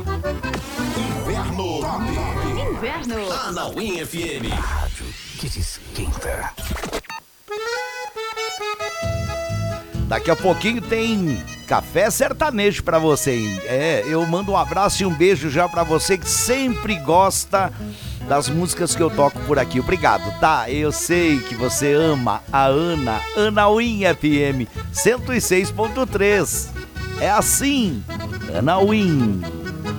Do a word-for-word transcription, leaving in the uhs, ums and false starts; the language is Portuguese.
Inverno Top. Inverno. Tá na Win F M. Rádio que te esquenta. Daqui a pouquinho tem café sertanejo pra você, hein? É, eu mando um abraço e um beijo já pra você que sempre gosta das músicas que eu toco por aqui. Obrigado, tá? Eu sei que você ama a Ana, Ana Win F M cento e seis ponto três. É assim, Ana Win.